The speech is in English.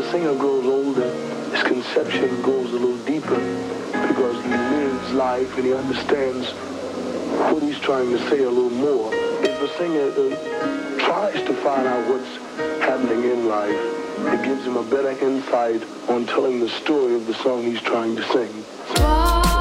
singer grows older, his conception goes a little deeper because he lives life and he understands what he's trying to say a little more. If a singer tries to find out what's happening in life, it gives him a better insight on telling the story of the song he's trying to sing.